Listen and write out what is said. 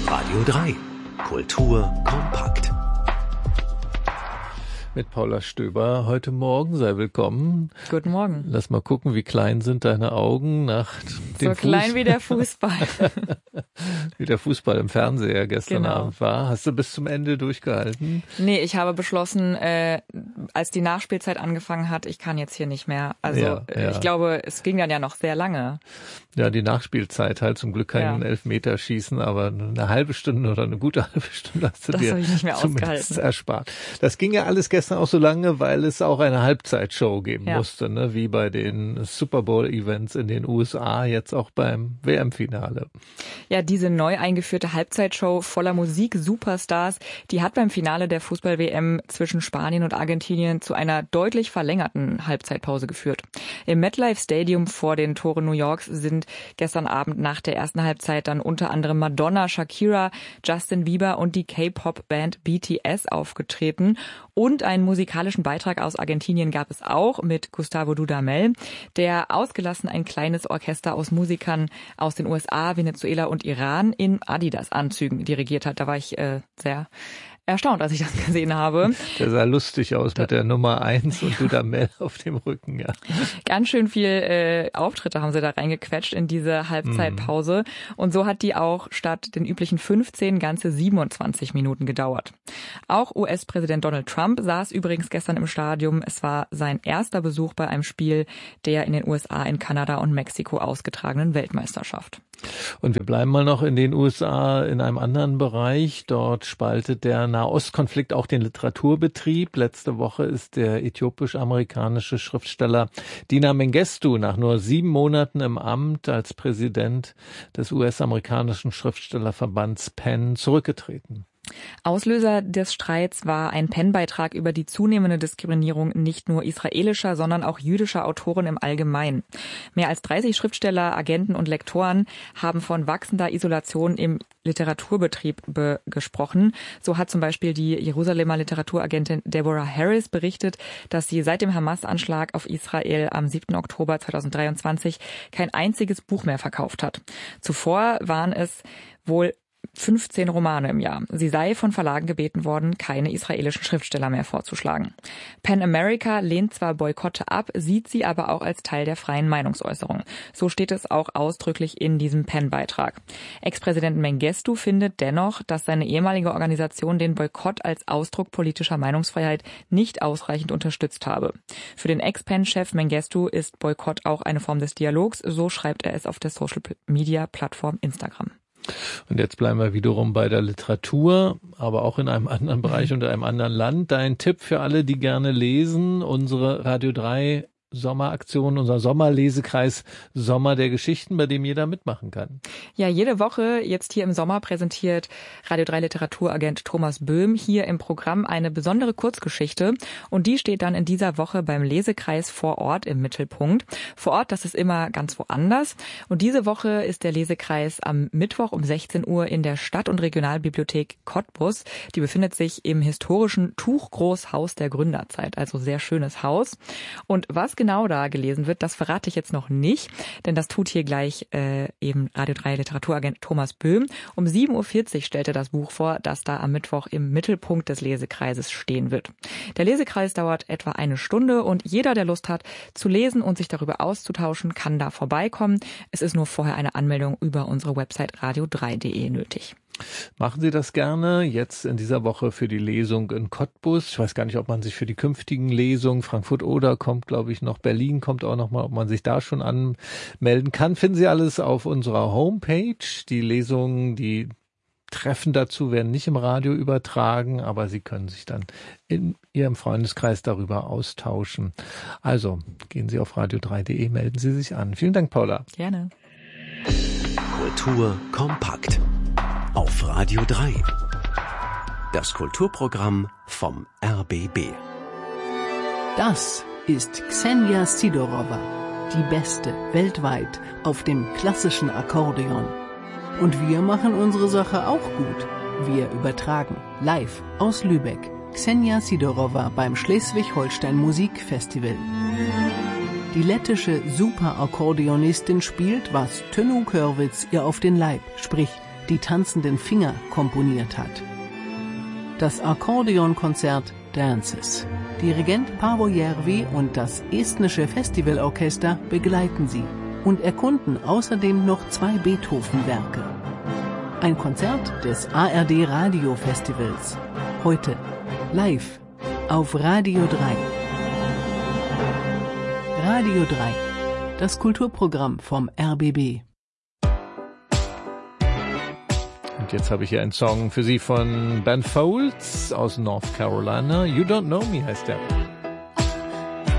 Radio 3. Kultur kompakt. Mit Paula Stöber heute Morgen. Sei willkommen. Guten Morgen. Lass mal gucken, wie klein sind deine Augen nach dem So klein wie der Fußball. Wie der Fußball im Fernseher gestern Genau. Abend war. Hast du bis zum Ende durchgehalten? Nee, ich habe beschlossen, als die Nachspielzeit angefangen hat, ich kann jetzt hier nicht mehr. Also Ja. ich glaube, es ging dann ja noch sehr lange. Ja, die Nachspielzeit halt zum Glück keinen Elfmeterschießen, aber eine halbe Stunde oder eine gute halbe Stunde hast du Das dir habe ich nicht mehr zumindest ausgehalten. erspart. Das ging ja alles gestern auch so lange, weil es auch eine Halbzeitshow geben Ja. musste, ne? Wie bei den Super Bowl-Events in den USA, jetzt auch beim WM-Finale. Ja, diese neu eingeführte Halbzeitshow voller Musik-Superstars, die hat beim Finale der Fußball-WM zwischen Spanien und Argentinien zu einer deutlich verlängerten Halbzeitpause geführt. Im MetLife Stadium vor den Toren New Yorks sind gestern Abend nach der ersten Halbzeit dann unter anderem Madonna, Shakira, Justin Bieber und die K-Pop-Band BTS aufgetreten. Und einen musikalischen Beitrag aus Argentinien gab es auch mit Gustavo Dudamel, der ausgelassen ein kleines Orchester aus Musikern aus den USA, Venezuela und Iran in Adidas-Anzügen dirigiert hat. Da war ich sehr erstaunt, als ich das gesehen habe. Der sah lustig aus mit der Nummer 1 und Dudamel auf dem Rücken, ja. Ganz schön viel Auftritte haben sie da reingequetscht in diese Halbzeitpause. Und so hat die auch statt den üblichen 15 ganze 27 Minuten gedauert. Auch US-Präsident Donald Trump saß übrigens gestern im Stadion. Es war sein erster Besuch bei einem Spiel der in den USA, in Kanada und Mexiko ausgetragenen Weltmeisterschaft. Und wir bleiben mal noch in den USA in einem anderen Bereich. Dort spaltet der Nahostkonflikt auch den Literaturbetrieb. Letzte Woche ist der äthiopisch-amerikanische Schriftsteller Dina Mengistu nach nur 7 Monaten im Amt als Präsident des US-amerikanischen Schriftstellerverbands PEN zurückgetreten. Auslöser des Streits war ein PEN-Beitrag über die zunehmende Diskriminierung nicht nur israelischer, sondern auch jüdischer Autoren im Allgemeinen. Mehr als 30 Schriftsteller, Agenten und Lektoren haben von wachsender Isolation im Literaturbetrieb gesprochen. So hat zum Beispiel die Jerusalemer Literaturagentin Deborah Harris berichtet, dass sie seit dem Hamas-Anschlag auf Israel am 7. Oktober 2023 kein einziges Buch mehr verkauft hat. Zuvor waren es wohl 15 Romane im Jahr. Sie sei von Verlagen gebeten worden, keine israelischen Schriftsteller mehr vorzuschlagen. PEN America lehnt zwar Boykotte ab, sieht sie aber auch als Teil der freien Meinungsäußerung. So steht es auch ausdrücklich in diesem PEN-Beitrag. Ex-Präsident Mengistu findet dennoch, dass seine ehemalige Organisation den Boykott als Ausdruck politischer Meinungsfreiheit nicht ausreichend unterstützt habe. Für den Ex-PEN-Chef Mengistu ist Boykott auch eine Form des Dialogs, so schreibt er es auf der Social-Media-Plattform Instagram. Und jetzt bleiben wir wiederum bei der Literatur, aber auch in einem anderen Bereich und in einem anderen Land. Dein Tipp für alle, die gerne lesen, unsere Radio 3 Sommeraktion, unser Sommerlesekreis Sommer der Geschichten, bei dem jeder mitmachen kann. Ja, jede Woche jetzt hier im Sommer präsentiert Radio 3 Literaturagent Thomas Böhm hier im Programm eine besondere Kurzgeschichte und die steht dann in dieser Woche beim Lesekreis vor Ort im Mittelpunkt. Vor Ort, das ist immer ganz woanders und diese Woche ist der Lesekreis am Mittwoch um 16 Uhr in der Stadt- und Regionalbibliothek Cottbus. Die befindet sich im historischen Tuchgroßhaus der Gründerzeit, also sehr schönes Haus. Und was genau da gelesen wird, das verrate ich jetzt noch nicht, denn das tut hier gleich eben Radio 3 Literaturagent Thomas Böhm. Um 7.40 Uhr stellt er das Buch vor, das da am Mittwoch im Mittelpunkt des Lesekreises stehen wird. Der Lesekreis dauert etwa 1 Stunde und jeder, der Lust hat zu lesen und sich darüber auszutauschen, kann da vorbeikommen. Es ist nur vorher eine Anmeldung über unsere Website radio3.de nötig. Machen Sie das gerne jetzt in dieser Woche für die Lesung in Cottbus. Ich weiß gar nicht, ob man sich für die künftigen Lesungen, Frankfurt-Oder kommt, glaube ich, noch, Berlin kommt auch noch mal, ob man sich da schon anmelden kann. Finden Sie alles auf unserer Homepage. Die Lesungen, die Treffen dazu werden nicht im Radio übertragen, aber Sie können sich dann in Ihrem Freundeskreis darüber austauschen. Also gehen Sie auf radio3.de, melden Sie sich an. Vielen Dank, Paula. Gerne. Kultur kompakt. Auf Radio 3. Das Kulturprogramm vom RBB. Das ist Ksenia Sidorova, die Beste weltweit auf dem klassischen Akkordeon. Und wir machen unsere Sache auch gut. Wir übertragen live aus Lübeck Ksenia Sidorova beim Schleswig-Holstein Musikfestival. Die lettische Superakkordeonistin spielt, was Tönnu Körwitz ihr auf den Leib, sprich die tanzenden Finger komponiert hat. Das Akkordeonkonzert Dances. Dirigent Paavo Järvi und das estnische Festivalorchester begleiten sie und erkunden außerdem noch 2 Beethoven-Werke. Ein Konzert des ARD Radio Festivals. Heute live auf Radio 3. Radio 3, das Kulturprogramm vom RBB. Und jetzt habe ich hier einen Song für Sie von Ben Folds aus North Carolina. You Don't Know Me heißt der.